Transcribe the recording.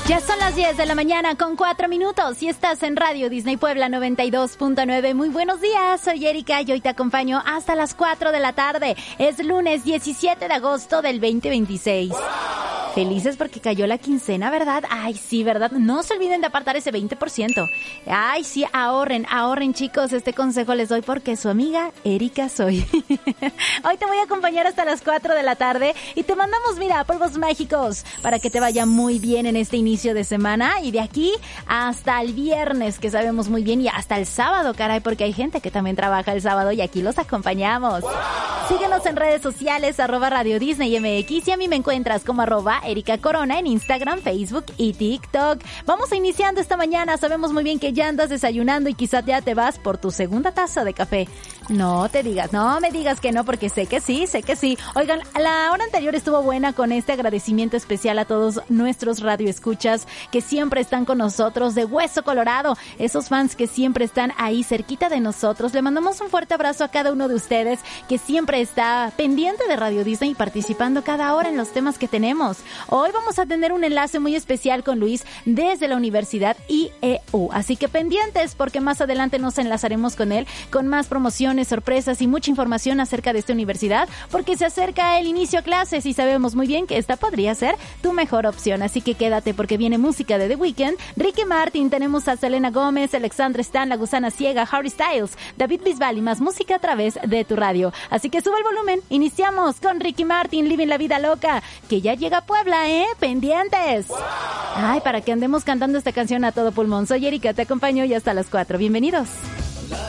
Ya son las 10 de la mañana con 4 minutos y estás en Radio Disney Puebla 92.9. Muy buenos días, soy Erika y hoy te acompaño hasta las 4 de la tarde. Es lunes 17 de agosto del 2026. ¡Wow! Felices porque cayó la quincena, ¿verdad? Ay, sí, ¿verdad? No se olviden de apartar ese 20%. Ay, sí, ahorren chicos. Este consejo les doy porque su amiga Erika soy. Hoy te voy a acompañar hasta las 4 de la tarde y te mandamos, mira, polvos mágicos para que te vaya muy bien en este inicio de semana y de aquí hasta el viernes, que sabemos muy bien, y hasta el sábado, caray, porque hay gente que también trabaja el sábado y aquí los acompañamos. ¡Wow! Síguenos en redes sociales, @Radio Disney MX, y a mí me encuentras como @Erika Corona en Instagram, Facebook y TikTok. Vamos iniciando esta mañana, sabemos muy bien que ya andas desayunando y quizás ya te vas por tu segunda taza de café. No me digas que no, porque sé que sí. Oigan, la hora anterior estuvo buena con este agradecimiento especial a todos nuestros radioescuchas que siempre están con nosotros de Hueso Colorado, esos fans que siempre están ahí cerquita de nosotros. Le mandamos un fuerte abrazo a cada uno de ustedes que siempre está pendiente de Radio Disney y participando cada hora en los temas que tenemos. Hoy vamos a tener un enlace muy especial con Luis desde la Universidad IEU, así que pendientes porque más adelante nos enlazaremos con él con más promociones, sorpresas y mucha información acerca de esta universidad, porque se acerca el inicio a clases y sabemos muy bien que esta podría ser tu mejor opción, así que quédate porque viene música de The Weeknd, Ricky Martin, tenemos a Selena Gómez, Alexandra Stan, La Gusana Ciega, Harry Styles, David Bisbal y más música a través de tu radio, así que sube el volumen. Iniciamos con Ricky Martin, Living la Vida Loca, que ya llega a Puebla, pendientes. ¡Wow! Ay, para que andemos cantando esta canción a todo pulmón. Soy Erika, te acompaño y hasta las 4, bienvenidos.